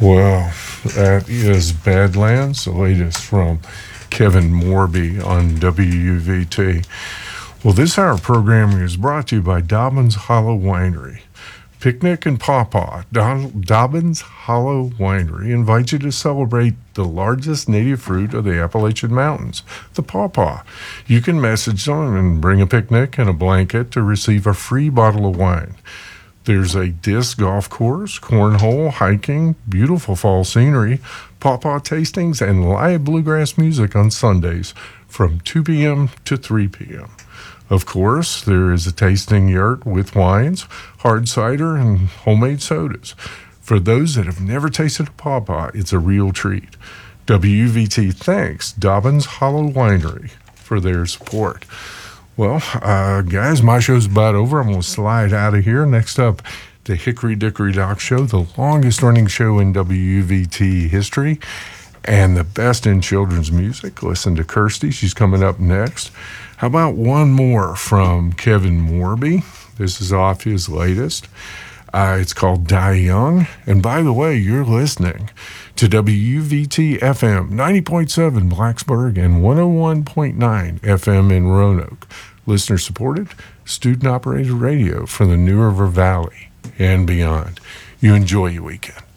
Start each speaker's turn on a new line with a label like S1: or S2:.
S1: Well, that is Badlands, the latest from Kevin Morby on WUVT. Well, this hour programming is brought to you by Dobbins Hollow Winery. Picnic and Pawpaw. Dobbins Hollow Winery invites you to celebrate the largest native fruit of the Appalachian Mountains, the pawpaw. You can message them and bring a picnic and a blanket to receive a free bottle of wine. There's a disc golf course, cornhole, hiking, beautiful fall scenery, pawpaw tastings, and live bluegrass music on Sundays from 2 p.m. to 3 p.m. Of course, there is a tasting yurt with wines, hard cider, and homemade sodas. For those that have never tasted a pawpaw, it's a real treat. WUVT thanks Dobbins Hollow Winery for their support. Well, guys, my show's about over. I'm going to slide out of here. Next up, the Hickory Dickory Dock Show, the longest running show in WUVT history and the best in children's music. Listen to Kirsty. She's coming up next. How about one more from Kevin Morby? This is off his latest. It's called Die Young. And by the way, you're listening to WUVT FM 90.7 Blacksburg and 101.9 FM in Roanoke. Listener supported, student operated radio for the New River Valley and beyond. You enjoy your weekend.